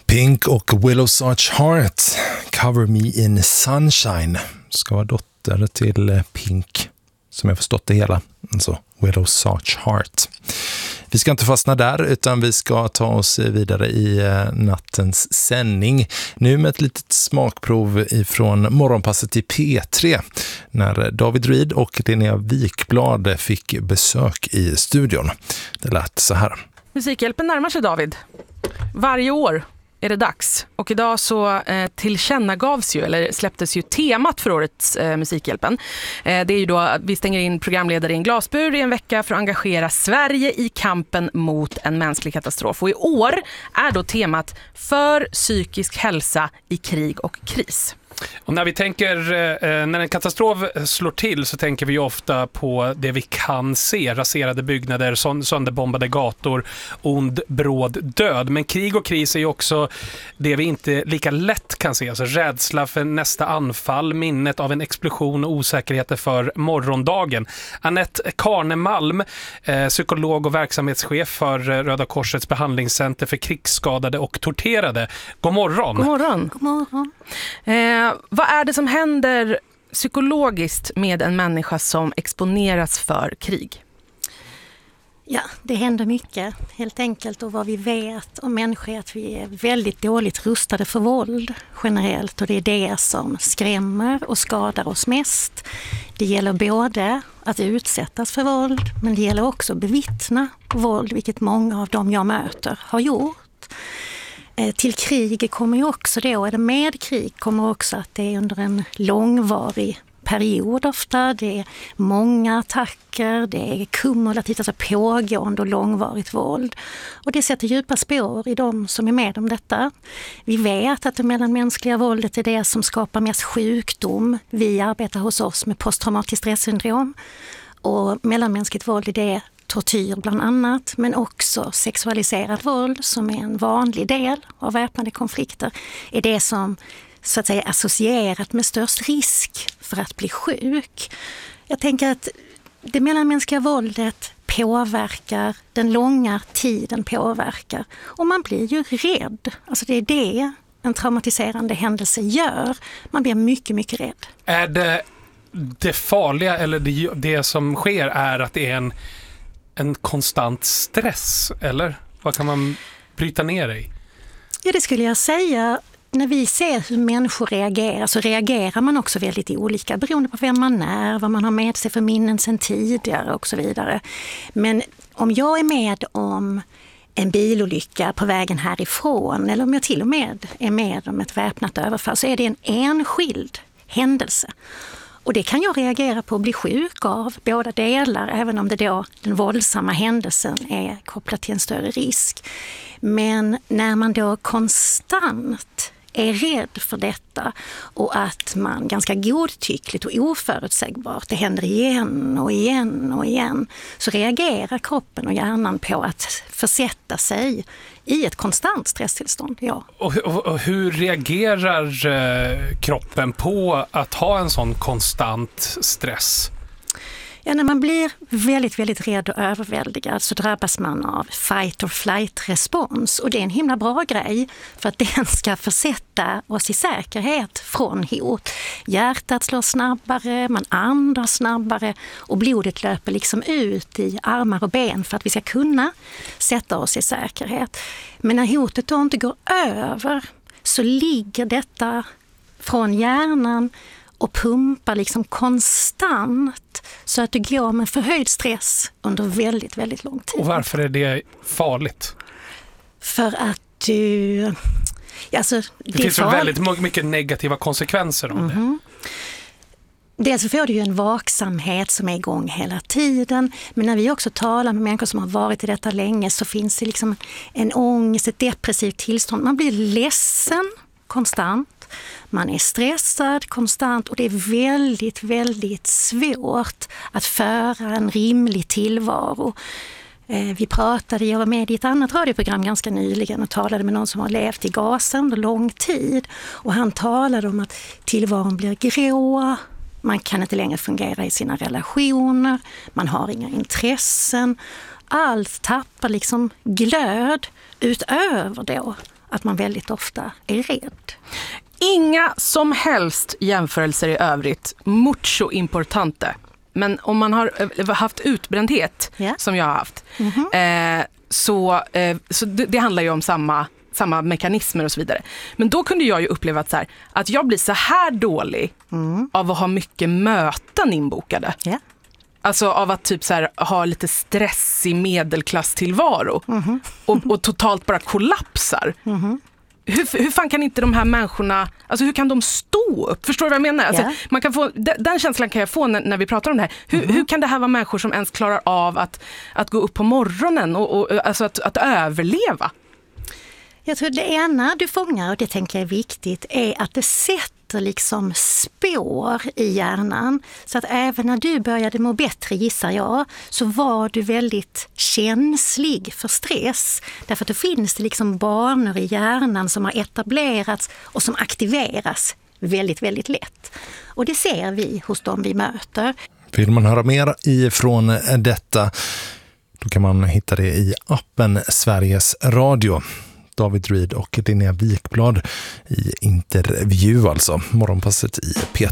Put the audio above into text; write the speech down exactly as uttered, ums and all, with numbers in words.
Pink och Willow's Arch Heart, Cover Me in Sunshine, ska vara dotter till Pink, som jag förstått det hela, alltså Willow's Arch Heart. Vi ska inte fastna där, utan vi ska ta oss vidare i nattens sändning. Nu med ett litet smakprov ifrån morgonpasset i P tre, när David Reed och Linnea Wikblad fick besök i studion. Det lät så här. Musikhjälpen närmar sig, David. Varje år är det dags. Och idag så eh, tillkännagavs ju, eller släpptes ju temat för årets eh, Musikhjälpen. Eh, det är ju då att vi stänger in programledare i en glasbur i en vecka för att engagera Sverige i kampen mot en mänsklig katastrof. Och i år är då temat för psykisk hälsa i krig och kris. Och när vi tänker, eh, när en katastrof slår till, så tänker vi ofta på det vi kan se. Raserade byggnader, sönderbombade gator, ond, bråd död. Men krig och kris är ju också det vi inte lika lätt kan se. Alltså rädsla för nästa anfall, minnet av en explosion och osäkerheter för morgondagen. Anette Karnemalm, eh, psykolog och verksamhetschef för Röda Korsets behandlingscenter för krigsskadade och torterade. God morgon! God morgon! God morgon. Eh, vad är det som händer psykologiskt med en människa som exponeras för krig? Ja, det händer mycket helt enkelt, och vad vi vet om människor är att vi är väldigt dåligt rustade för våld generellt, och det är det som skrämmer och skadar oss mest. Det gäller både att utsättas för våld, men det gäller också att bevittna våld, vilket många av dem jag möter har gjort. Till krig kommer ju också då, eller med krig kommer också att det är under en långvarig period ofta. Det är många attacker, det är kumulativt, alltså pågående och långvarigt våld. Och det sätter djupa spår i de som är med om detta. Vi vet att det mellanmänskliga våldet är det som skapar mest sjukdom. Vi arbetar hos oss med posttraumatiskt stressyndrom. Och mellanmänskligt våld är det tortyr bland annat, men också sexualiserat våld, som är en vanlig del av väpnade konflikter, är det som så att säga associerat med störst risk för att bli sjuk. Jag tänker att det mellanmänskliga våldet påverkar, den långa tiden påverkar, och man blir ju rädd. Alltså det är det en traumatiserande händelse gör. Man blir mycket, mycket rädd. Är det det farliga, eller det, det som sker är att det är en en konstant stress, eller vad kan man bryta ner i? Ja, det skulle jag säga. När vi ser hur människor reagerar, så reagerar man också väldigt olika beroende på vem man är, vad man har med sig för minnen sedan tidigare och så vidare. Men om jag är med om en bilolycka på vägen härifrån, eller om jag till och med är med om ett väpnat överfall, så är det en enskild händelse. Och det kan jag reagera på och bli sjuk av, båda delar, även om det då den våldsamma händelsen är kopplat till en större risk. Men när man då konstant är rädd för detta, och att man ganska godtyckligt och oförutsägbart, det händer igen och igen och igen, så reagerar kroppen och hjärnan på att försätta sig i ett konstant stresstillstånd. Ja. Och, och, och hur reagerar eh, kroppen på att ha en sån konstant stress? Ja, när man blir väldigt, väldigt rädd och överväldigad så drabbas man av fight or flight-respons. Och det är en himla bra grej, för att den ska försätta oss i säkerhet från hot. Hjärtat slår snabbare, man andas snabbare, och blodet löper liksom ut i armar och ben för att vi ska kunna sätta oss i säkerhet. Men när hotet då inte går över, så ligger detta från hjärnan och pumpar liksom konstant, så att du går med förhöjd stress under väldigt, väldigt lång tid. Och varför är det farligt? För att du... Alltså, det, det finns far... väldigt mycket negativa konsekvenser om mm-hmm. det. Dels så får du ju en vaksamhet som är igång hela tiden. Men när vi också talar med människor som har varit i detta länge, så finns det liksom en ångest, ett depressivt tillstånd. Man blir ledsen konstant. Man är stressad konstant, och det är väldigt, väldigt svårt att föra en rimlig tillvaro. Vi pratade, jag var med i ett annat radioprogram ganska nyligen och talade med någon som har levt i Gaza under lång tid. Och han talade om att tillvaron blir grå, man kan inte längre fungera i sina relationer, man har inga intressen. Allt tappar liksom glöd utöver då att man väldigt ofta är rädd. Inga som helst jämförelser i övrigt. Mucho importante. Men om man har haft utbrändhet, yeah. som jag har haft, Mm-hmm. eh, så, eh, så det, det handlar ju om samma, samma mekanismer och så vidare. Men då kunde jag ju uppleva att, så här, att jag blir så här dålig Mm. av att ha mycket möten inbokade. Yeah. Alltså av att typ så här, ha lite stress i medelklasstillvaro Mm-hmm. och, och totalt bara kollapsar. Mm-hmm. Hur, hur fan kan inte de här människorna, alltså hur kan de stå upp? Förstår du vad jag menar? Alltså, Yeah. man kan få, den, den känslan kan jag få när, när vi pratar om det här. Hur, Mm-hmm. hur kan det här vara människor som ens klarar av att, att gå upp på morgonen och, och alltså att, att överleva? Jag tror det ena du fångar, och det tänker jag är viktigt, är att det sätter liksom spår i hjärnan. Så att även när du började må bättre, gissar jag, så var du väldigt känslig för stress. Därför att det finns det liksom banor i hjärnan som har etablerats och som aktiveras väldigt, väldigt lätt. Och det ser vi hos dem vi möter. Vill man höra mer ifrån detta, då kan man hitta det i appen Sveriges Radio. David Reed och Linnea Wikblad i intervju, alltså morgonpasset i P